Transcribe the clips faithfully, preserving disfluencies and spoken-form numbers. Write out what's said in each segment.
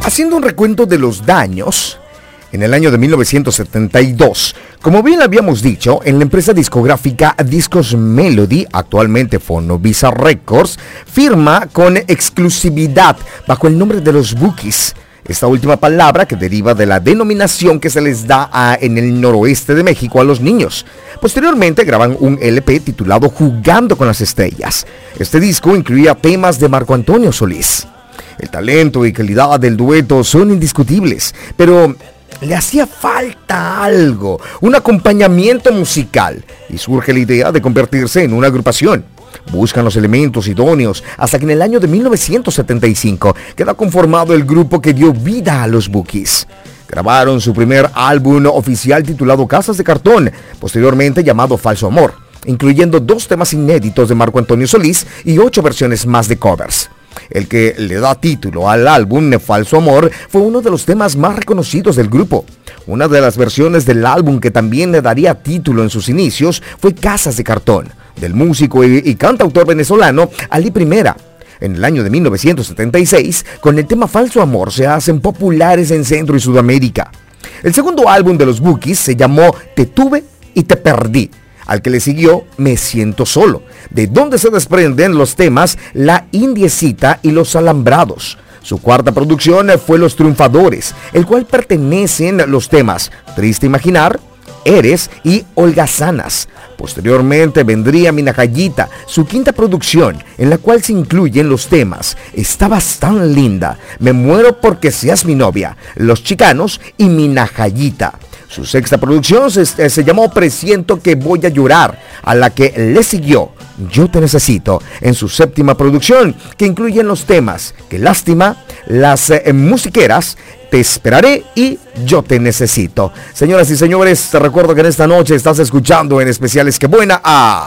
Haciendo un recuento de los daños, en el año de mil novecientos setenta y dos, como bien habíamos dicho, en la empresa discográfica Discos Melody, actualmente Fonovisa Records, firma con exclusividad bajo el nombre de los Bukis. Esta última palabra que deriva de la denominación que se les da a, en el noroeste de México a los niños. Posteriormente graban un L P titulado Jugando con las Estrellas. Este disco incluía temas de Marco Antonio Solís. El talento y calidad del dueto son indiscutibles, pero le hacía falta algo, un acompañamiento musical, y surge la idea de convertirse en una agrupación. Buscan los elementos idóneos hasta que en el año de mil novecientos setenta y cinco queda conformado el grupo que dio vida a los Bukis. Grabaron su primer álbum oficial titulado Casas de Cartón, posteriormente llamado Falso Amor, incluyendo dos temas inéditos de Marco Antonio Solís y ocho versiones más de covers. El que le da título al álbum Falso Amor fue uno de los temas más reconocidos del grupo. Una de las versiones del álbum que también le daría título en sus inicios fue Casas de Cartón, del músico y, y cantautor venezolano Ali Primera. En el año de mil novecientos setenta y seis, con el tema Falso Amor se hacen populares en Centro y Sudamérica. El segundo álbum de los Bukis se llamó Te Tuve y Te Perdí, al que le siguió Me Siento Solo, de donde se desprenden los temas La Indiecita y Los Alambrados. Su cuarta producción fue Los Triunfadores, el cual pertenecen los temas Triste Imaginar, Eres y Holgazanas. Posteriormente vendría Minajayita, su quinta producción, en la cual se incluyen los temas Estabas tan linda, Me muero porque seas mi novia, Los Chicanos y Minajayita. Su sexta producción se, se llamó Presiento que voy a llorar, a la que le siguió Yo te necesito, en su séptima producción, que incluyen los temas Qué lástima, Las eh, musiqueras, Te esperaré y Yo te necesito. Señoras y señores, te recuerdo que en esta noche estás escuchando en Especiales Qué Buena a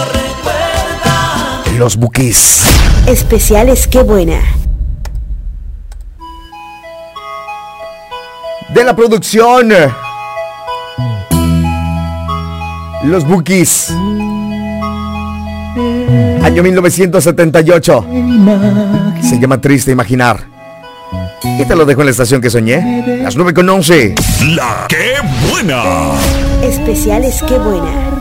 Los Bukis. Especiales Qué Buena. De la producción Los Bukis, año mil novecientos setenta y ocho. Se llama Triste Imaginar. Y te lo dejo en la estación que soñé, las nueve con once. La Qué Buena. Especiales Qué Buena.